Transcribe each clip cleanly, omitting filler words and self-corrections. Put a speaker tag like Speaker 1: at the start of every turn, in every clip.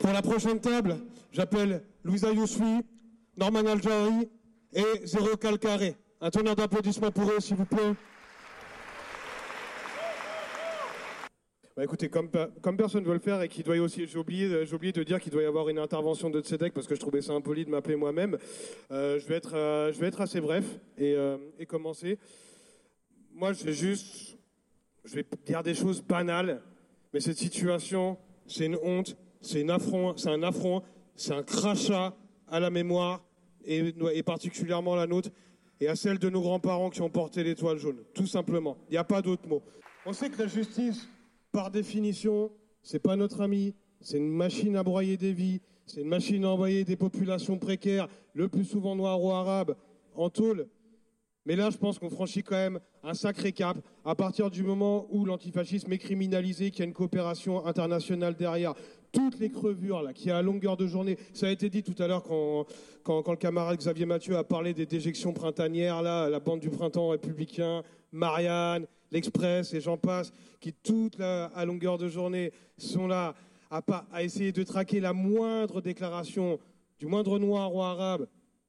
Speaker 1: Pour la prochaine table, j'appelle Louisa Youssoui, Norman Al-Jari et Zéro Calcaré. Un tonnerre d'applaudissements pour eux, s'il vous plaît. Bah écoutez, comme personne ne veut le faire et qu'il doit aussi, j'ai oublié de dire qu'il doit y avoir une intervention de Tzedek parce que je trouvais ça impoli de m'appeler moi-même. Je vais être assez bref et commencer. Moi, je vais dire des choses banales, mais cette situation, c'est une honte, c'est un affront, c'est un crachat à la mémoire et particulièrement la nôtre et à celle de nos grands-parents qui ont porté l'étoile jaune, tout simplement. Il n'y a pas d'autre mot. On sait que la justice, par définition, c'est pas notre ami, c'est une machine à broyer des vies, c'est une machine à envoyer des populations précaires, le plus souvent noires ou arabes, en tôle. Mais là, je pense qu'on franchit quand même un sacré cap à partir du moment où l'antifascisme est criminalisé, qu'il y a une coopération internationale derrière. Toutes les crevures là, qu'il y a à longueur de journée, ça a été dit tout à l'heure quand le camarade Xavier Mathieu a parlé des déjections printanières, là, la bande du printemps républicain, Marianne, l'Express et j'en passe, qui toutes là, à longueur de journée sont là à essayer de traquer la moindre déclaration du moindre noir ou arabe,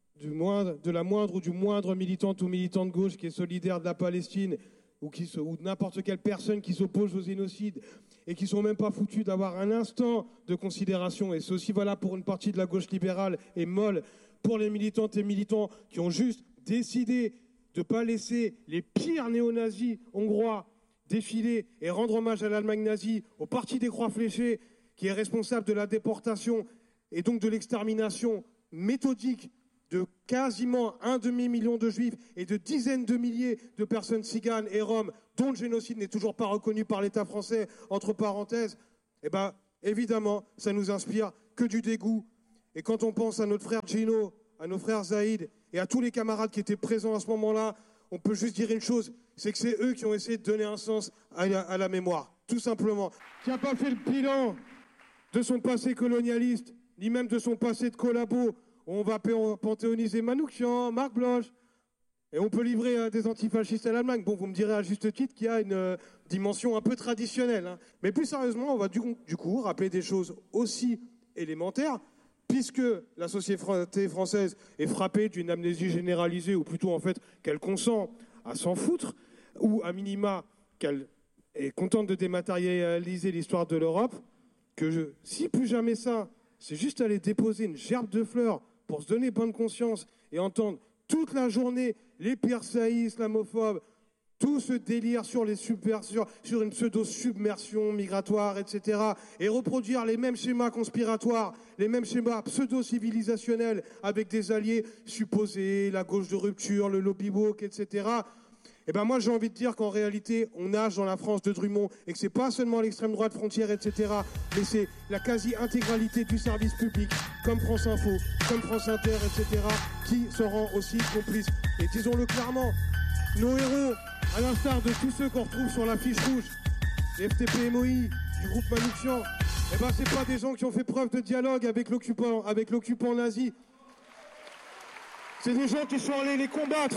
Speaker 1: de la moindre ou du moindre militante ou militant de gauche qui est solidaire de la Palestine ou de n'importe quelle personne qui s'oppose au génocide et qui sont même pas foutus d'avoir un instant de considération. Et c'est aussi valable pour une partie de la gauche libérale et molle, pour les militantes et militants qui ont juste décidé de ne pas laisser les pires néo-nazis hongrois défiler et rendre hommage à l'Allemagne nazie, au Parti des Croix Fléchées, qui est responsable de la déportation et donc de l'extermination méthodique de quasiment 1 demi-million de juifs et de dizaines de milliers de personnes tziganes et roms, dont le génocide n'est toujours pas reconnu par l'État français, entre parenthèses, eh ben, évidemment, ça nous inspire que du dégoût. Et quand on pense à notre frère Gino, à nos frères Zaïd et à tous les camarades qui étaient présents à ce moment-là, on peut juste dire une chose, c'est que c'est eux qui ont essayé de donner un sens à la mémoire, tout simplement. Qui n'a pas fait le bilan de son passé colonialiste, ni même de son passé de collabo. On va panthéoniser Manouchian, Marc Bloch, et on peut livrer des antifascistes à l'Allemagne. Bon, vous me direz à juste titre qu'il y a une dimension un peu traditionnelle. Hein. Mais plus sérieusement, on va du coup rappeler des choses aussi élémentaires, puisque la société française est frappée d'une amnésie généralisée, ou plutôt en fait qu'elle consent à s'en foutre, ou à minima qu'elle est contente de dématérialiser l'histoire de l'Europe, que si plus jamais ça, c'est juste aller déposer une gerbe de fleurs pour se donner bonne conscience et entendre toute la journée les pires saillies islamophobes, tout ce délire sur une pseudo-submersion migratoire, etc. Et reproduire les mêmes schémas conspiratoires, les mêmes schémas pseudo-civilisationnels avec des alliés supposés, la gauche de rupture, le lobby woke, etc. Eh ben moi j'ai envie de dire qu'en réalité on nage dans la France de Drummond et que c'est pas seulement l'extrême droite frontière, etc. Mais c'est la quasi-intégralité du service public, comme France Info, comme France Inter, etc. qui s'en rend aussi complice. Et disons-le clairement, nos héros, à l'instar de tous ceux qu'on retrouve sur la fiche rouge, les FTP-MOI, du groupe Manouchian, eh ben c'est pas des gens qui ont fait preuve de dialogue avec l'occupant nazi. C'est des gens qui sont allés les combattre.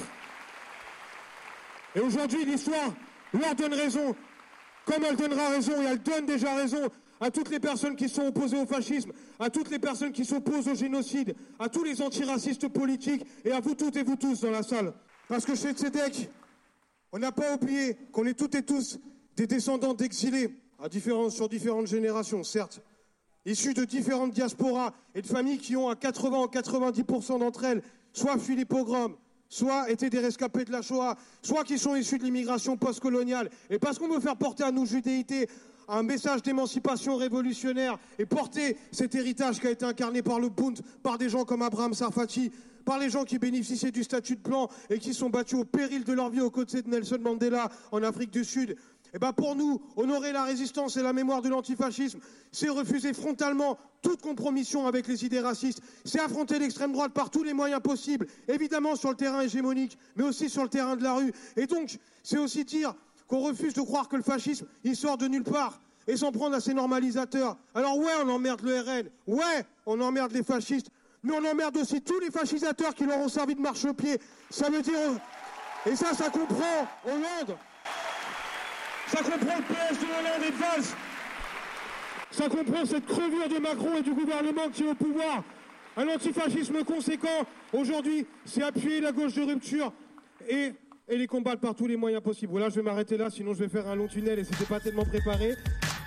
Speaker 1: Et aujourd'hui, l'histoire leur donne raison, comme elle donnera raison, et elle donne déjà raison à toutes les personnes qui sont opposées au fascisme, à toutes les personnes qui s'opposent au génocide, à tous les antiracistes politiques, et à vous toutes et vous tous dans la salle. Parce que chez Tzedek, on n'a pas oublié qu'on est toutes et tous des descendants d'exilés, sur différentes générations, certes, issus de différentes diasporas et de familles qui ont à 80 ou 90% d'entre elles soit fui les pogroms, soit étaient des rescapés de la Shoah, soit qui sont issus de l'immigration postcoloniale. Et parce qu'on veut faire porter à nos judéités un message d'émancipation révolutionnaire et porter cet héritage qui a été incarné par le Bund, par des gens comme Abraham Sarfati, par les gens qui bénéficiaient du statut de blanc et qui sont battus au péril de leur vie aux côtés de Nelson Mandela en Afrique du Sud. Et ben pour nous, honorer la résistance et la mémoire de l'antifascisme, c'est refuser frontalement toute compromission avec les idées racistes, c'est affronter l'extrême droite par tous les moyens possibles, évidemment sur le terrain hégémonique, mais aussi sur le terrain de la rue. Et donc, c'est aussi dire qu'on refuse de croire que le fascisme, il sort de nulle part et s'en prendre à ses normalisateurs. Alors ouais, on emmerde le RN, ouais, on emmerde les fascistes, mais on emmerde aussi tous les fascisateurs qui leur ont servi de marchepied. Ça veut dire... Et ça comprend Hollande. Ça comprend le PS de Hollande et de Valls. Ça comprend cette crevure de Macron et du gouvernement qui est au pouvoir. Un antifascisme conséquent, aujourd'hui, c'est appuyer la gauche de rupture et les combattre par tous les moyens possibles. Voilà, je vais m'arrêter là, sinon je vais faire un long tunnel et c'était pas tellement préparé.